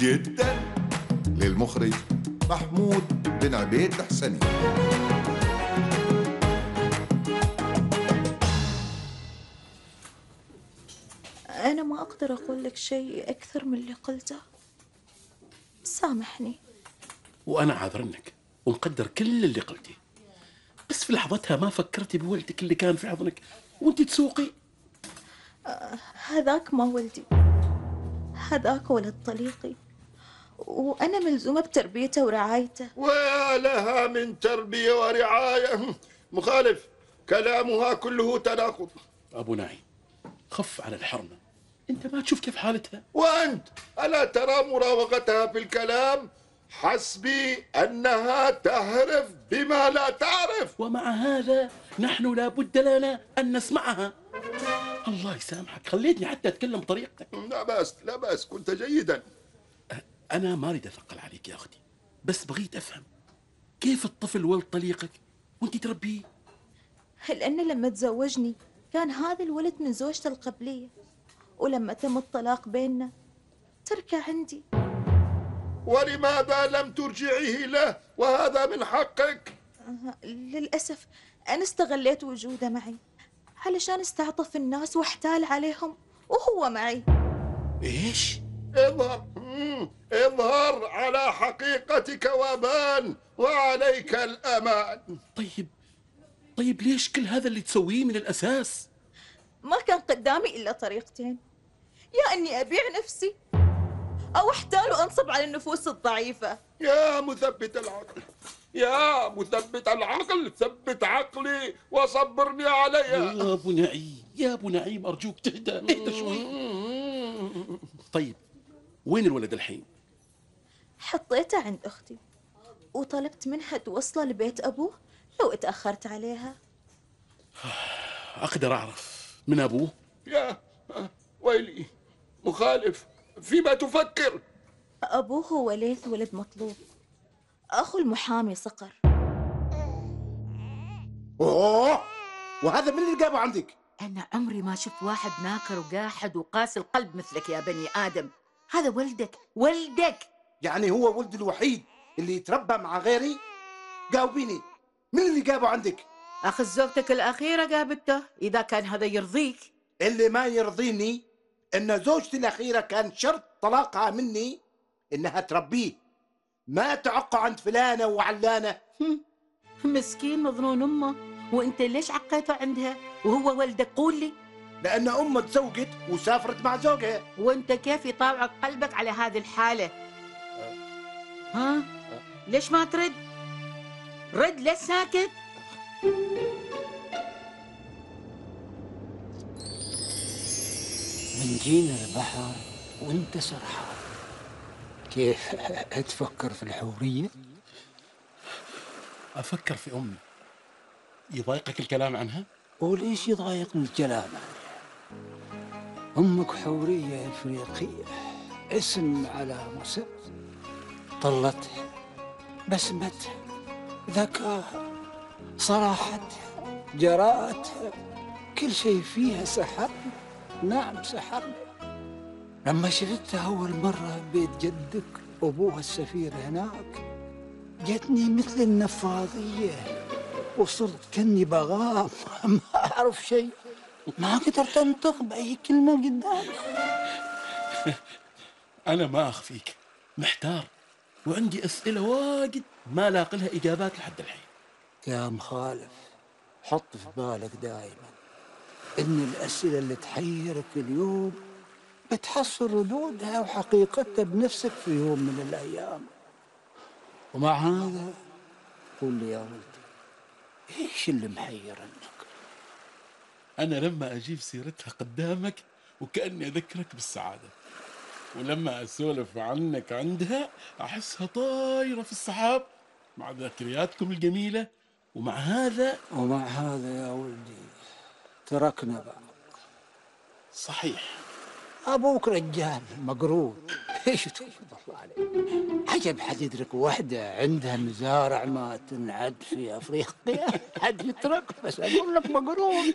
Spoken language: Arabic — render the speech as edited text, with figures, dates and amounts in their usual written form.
جدا للمخرج محمود بن عبيد الحسني. أنا ما أقدر أقول لك شيء أكثر من اللي قلته، سامحني. وأنا عاذرنك ومقدر كل اللي قلتيه، بس في لحظتها ما فكرتي بولدك اللي كان في حضنك وانت تسوقي. هذاك ما ولدي، هذاك ولد طليقي، وأنا ملزومة بتربيته ورعايته. ويا لها من تربية ورعاية. مخالف، كلامها كله تناقض. أبو نعيم، خف على الحرمة، أنت ما تشوف كيف حالتها؟ وأنت ألا ترى مراوغتها في الكلام؟ حسبي أنها تعرف بما لا تعرف. ومع هذا نحن لا بد لنا أن نسمعها. الله يسامحك، خليتني حتى أتكلم بطريقتك. لا بأس لا بأس، كنت جيدا. أنا ما أريد أثقل عليك يا أختي، بس بغيت أفهم كيف الطفل ولد طليقك وأنت تربيه؟ لأن لما تزوجني كان هذا الولد من زوجته القبلية، ولما تم الطلاق بيننا تركه عندي. ولماذا لم ترجعيه له وهذا من حقك؟ للأسف أنا استغليت وجوده معي علشان استعطف الناس واحتال عليهم وهو معي. إيش؟ اظهر على حقيقتك وبان وعليك الأمان. طيب ليش كل هذا اللي تسويه من الأساس؟ ما كان قدامي إلا طريقتين، يا أني أبيع نفسي أو احتال وأنصب على النفوس الضعيفة. يا مثبت العقل، يا مثبت العقل، ثبت عقلي وصبرني عليها. يا أبو نعيم أرجوك اهدى شوي. طيب وين الولد الحين؟ حطيته عند أختي وطلبت منها توصله لبيت أبوه لو اتأخرت عليها. أقدر أعرف من أبوه؟ يا ويلي، مخالف، فيما تفكر؟ أبوه هو ليث ولد مطلوب، أخو المحامي صقر. أوه، وهذا من اللي جابه عندك؟ أنا عمري ما شفت واحد ناكر وقاحد وقاسي القلب مثلك يا بني آدم. هذا ولدك. يعني هو ولدي الوحيد اللي يتربى مع غيري؟ جاوبيني، من اللي جابه عندك؟ أخذ زوجتك الأخيرة جابته، إذا كان هذا يرضيك. اللي ما يرضيني إن زوجتي الأخيرة كان شرط طلاقها مني إنها تربيه، ما تعق عند فلانة وعلانة. مسكين مظنون أمه، وأنت ليش عقيته عندها وهو ولدك؟ قول لي. لأن أمه تزوجت وسافرت مع زوجها. وأنت كيف يطاوعك قلبك على هذه الحالة؟ ها؟ ليش ما ترد؟ رد، ليش ساكت؟ من جينا البحر وانت سرحان، كيف تفكر في الحورية؟ أفكر في أمي. يضايقك الكلام عنها؟ وليش يضايقني الكلام عنها؟ أمك حورية إفريقية، اسم على مسمى، طلتها، بسمتها، ذكاها، صراحتها، جراءتها، كل شيء فيها سحرني. نعم سحرني. لما شفتها أول مرة بيت جدك أبوها السفير هناك، جتني مثل النفاضية وصرت كني بغام. ما أعرف شيء، ما قدرت أنطق بأي كلمة قدامك. أنا ما أخفيك، محتار وعندي أسئلة واجد ما لاقي لها إجابات لحد الحين. يا مخالف، حط في بالك دائما إن الأسئلة اللي تحيرك اليوم بتحصل ردودها وحقيقتها بنفسك في يوم من الأيام. ومع هذا قول لي يا ولدي، إيش اللي محيرنك؟ أنا لما أجيب سيرتها قدامك وكأني أذكرك بالسعادة، ولما أسولف عنك عندها أحسها طايرة في السحاب مع ذكرياتكم الجميلة. ومع هذا يا ولدي تركنا بعض. صحيح، أبوك رجال مقرون. إيش تقول الله عليك؟ عجب حد يدرك وحدة عندها مزارع ما تنعد في أفريقيا، حد يترك. بس أقول لك مقرون.